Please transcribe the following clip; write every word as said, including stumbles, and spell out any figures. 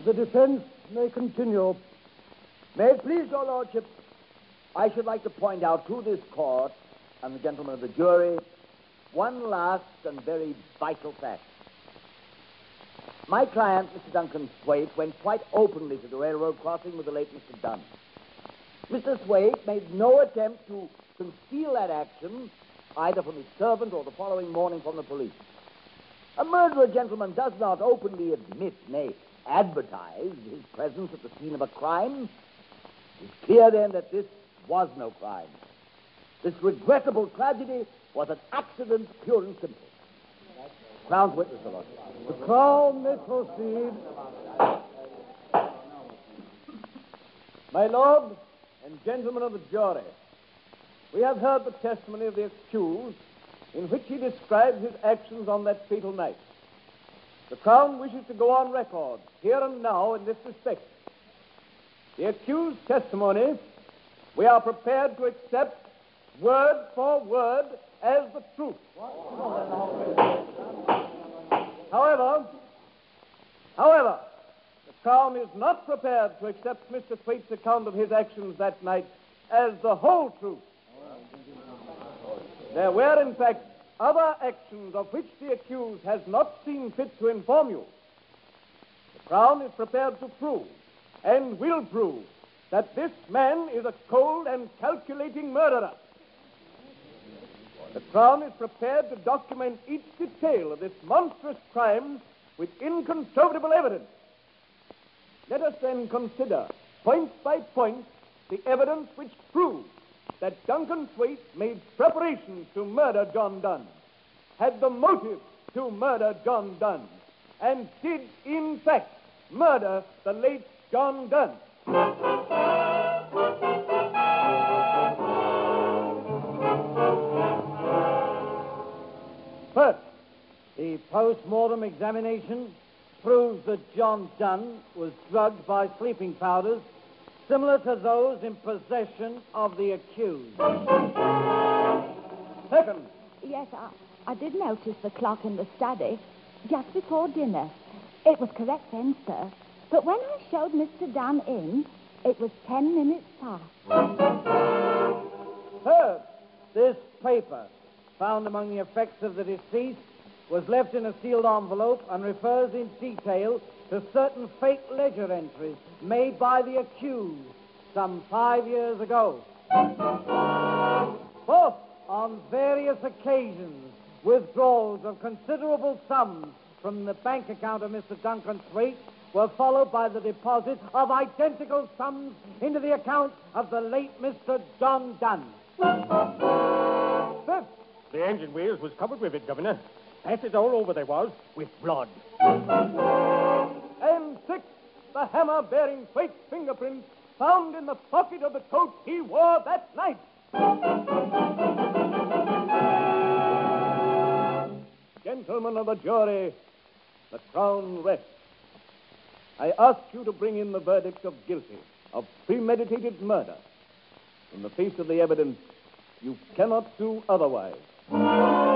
The defense may continue. May it please your lordship, I should like to point out to this court and the gentlemen of the jury one last and very vital fact. My client, Mister Duncan Thwaite, went quite openly to the railroad crossing with the late Mister Dunn. Mister Thwaite made no attempt to conceal that action, either from his servant or the following morning from the police. A murderer, gentleman, does not openly admit, nay, advertise his presence at the scene of a crime. It's clear, then, that this was no crime. This regrettable tragedy was an accident, pure and simple. Crown's witness, Your Lordship. The Crown may proceed. My lord and gentlemen of the jury, we have heard the testimony of the accused in which he describes his actions on that fatal night. The Crown wishes to go on record here and now in this respect. The accused's testimony we are prepared to accept word for word as the truth. However, however, the Crown is not prepared to accept Mister Thwaite's account of his actions that night as the whole truth. There were, in fact, other actions of which the accused has not seen fit to inform you. The Crown is prepared to prove, and will prove, that this man is a cold and calculating murderer. The Crown is prepared to document each detail of this monstrous crime with incontrovertible evidence. Let us then consider, point by point, the evidence which proves that Duncan Thwaite made preparations to murder John Dunn, had the motive to murder John Dunn, and did, in fact, murder the late John Dunn. First, the post-mortem examination proves that John Dunn was drugged by sleeping powders similar to those in possession of the accused. Second, Yes, I, I did notice the clock in the study just before dinner. It was correct then, sir. But when I showed Mister Dunn in, it was ten minutes past. Third, this paper, found among the effects of the deceased, was left in a sealed envelope and refers in detail to certain fake ledger entries made by the accused some five years ago. Fourth, on various occasions, withdrawals of considerable sums from the bank account of Mister Duncan Thwaite were followed by the deposit of identical sums into the account of the late Mister John Dunn. fifth, The engine wheels was covered with it, Governor. Patches all over they was, with blood. and sixth, the hammer bearing Thwaite's fingerprints found in the pocket of the coat he wore that night. Gentlemen of the jury, the Crown rests. I ask you to bring in the verdict of guilty of premeditated murder. In the face of the evidence, you cannot do otherwise.